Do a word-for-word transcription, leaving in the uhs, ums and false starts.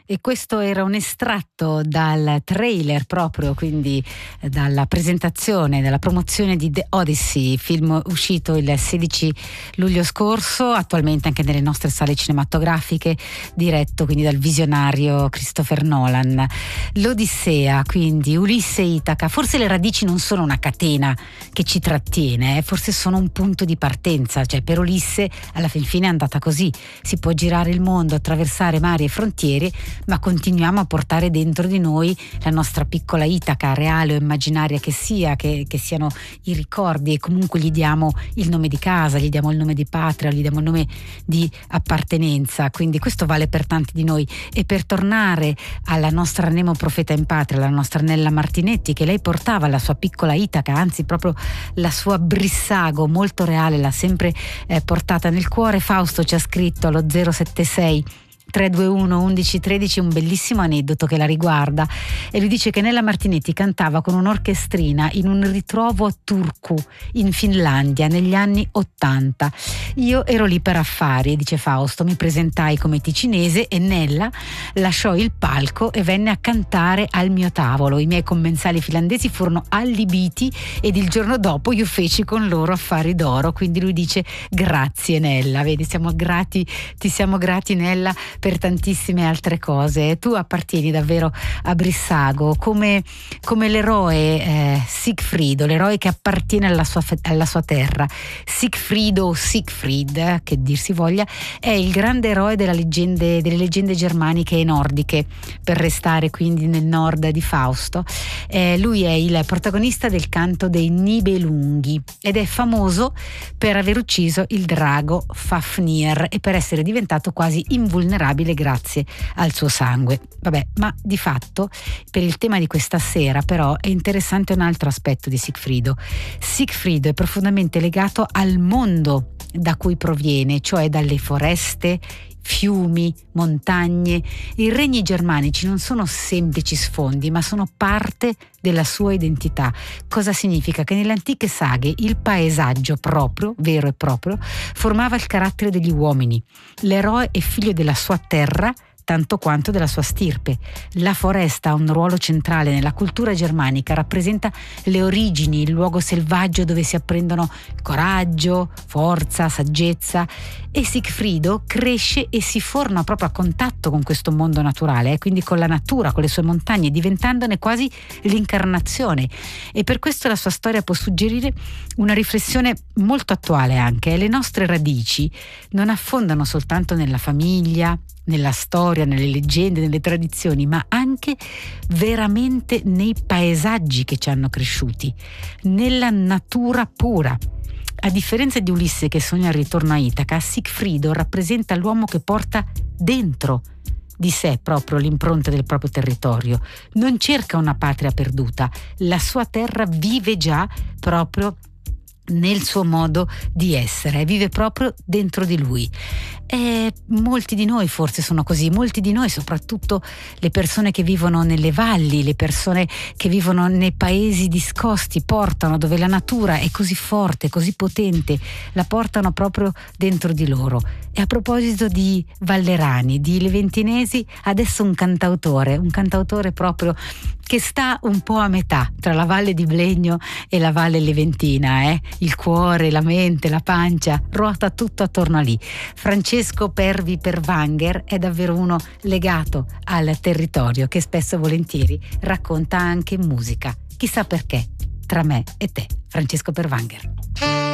E questo era un estratto dal trailer, proprio quindi dalla presentazione, dalla promozione di The Odyssey, film uscito il sedici luglio scorso, attualmente anche nelle nostre sale cinematografiche, diretto quindi dal visionario Christopher Nolan. L'Odissea, quindi Ulisse e Itaca, forse le radici non sono una catena che ci trattiene, eh, forse sono un punto di partenza, cioè per Ulisse alla fin fine è andata così, si può girare il mondo, attraversare mari e frontiere, ma continuiamo a portare dentro di noi la nostra piccola Itaca, reale o immaginaria che sia, che, che siano i ricordi, e comunque gli diamo il nome di casa, gli diamo il nome di patria, gli diamo il nome di appartenenza. Quindi questo vale per tanti di noi. E per tornare alla nostra Nemo Profeta in Patria, la nostra Nella Martinetti, che lei portava la sua piccola Itaca, anzi proprio la sua Brissago molto reale, l'ha sempre eh, portata nel cuore. Fausto ci ha scritto allo zero sette sei tre due uno undici tredici un bellissimo aneddoto che la riguarda, e lui dice che Nella Martinetti cantava con un'orchestrina in un ritrovo a Turku in Finlandia negli anni ottanta. Io ero lì per affari, dice Fausto, mi presentai come ticinese e Nella lasciò il palco e venne a cantare al mio tavolo. I miei commensali finlandesi furono allibiti ed il giorno dopo io feci con loro affari d'oro. Quindi lui dice grazie Nella, vedi, siamo grati, ti siamo grati Nella per tantissime altre cose. Tu appartieni davvero a Brissago come, come l'eroe eh, Sigfrido, l'eroe che appartiene alla sua, alla sua terra. Sigfrido o Siegfried, che dir si voglia, è il grande eroe della leggende, delle leggende germaniche e nordiche, per restare quindi nel nord di Fausto. Eh, lui è il protagonista del canto dei Nibelunghi ed è famoso per aver ucciso il drago Fafnir e per essere diventato quasi invulnerabile grazie al suo sangue. Vabbè, ma di fatto per il tema di questa sera però è interessante un altro aspetto di Sigfrido. Sigfrido è profondamente legato al mondo da cui proviene, cioè dalle foreste, fiumi, montagne. I regni germanici non sono semplici sfondi, ma sono parte della sua identità. Cosa significa? Che nelle antiche saghe il paesaggio proprio, vero e proprio, formava il carattere degli uomini. L'eroe è figlio della sua terra tanto quanto della sua stirpe. La foresta ha un ruolo centrale nella cultura germanica, rappresenta le origini, il luogo selvaggio dove si apprendono coraggio, forza, saggezza, e Sigfrido cresce e si forma proprio a contatto con questo mondo naturale, eh, quindi con la natura, con le sue montagne, diventandone quasi l'incarnazione. E per questo la sua storia può suggerire una riflessione molto attuale anche. Le nostre radici non affondano soltanto nella famiglia, nella storia, nelle leggende, nelle tradizioni, ma anche veramente nei paesaggi che ci hanno cresciuti, nella natura pura. A differenza di Ulisse che sogna il ritorno a Itaca, Sigfrido rappresenta l'uomo che porta dentro di sé proprio l'impronta del proprio territorio. Non cerca una patria perduta, la sua terra vive già proprio nel suo modo di essere, vive proprio dentro di lui. E molti di noi forse sono così, molti di noi, soprattutto le persone che vivono nelle valli, le persone che vivono nei paesi discosti, portano, dove la natura è così forte, così potente, la portano proprio dentro di loro. E a proposito di vallerani, di leventinesi, adesso un cantautore, un cantautore proprio che sta un po' a metà tra la Valle di Blegno e la Valle Leventina, eh? Il cuore, la mente, la pancia, ruota tutto attorno a lì. Francesco Pervi Pervanger è davvero uno legato al territorio, che spesso e volentieri racconta anche musica. Chissà perché, tra me e te. Francesco Pervanger.